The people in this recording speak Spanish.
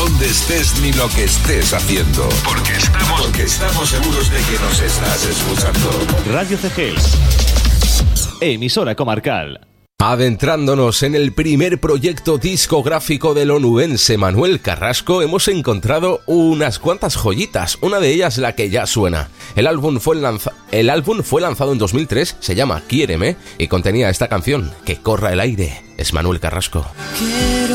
dónde estés ni lo que estés haciendo. Porque estamos seguros de que nos estás escuchando. Radio CGEL, emisora comarcal. Adentrándonos en el primer proyecto discográfico del onubense Manuel Carrasco, hemos encontrado unas cuantas joyitas, una de ellas la que ya suena. El álbum fue lanzado en 2003, se llama Quiéreme y contenía esta canción, Que corra el aire. Es Manuel Carrasco.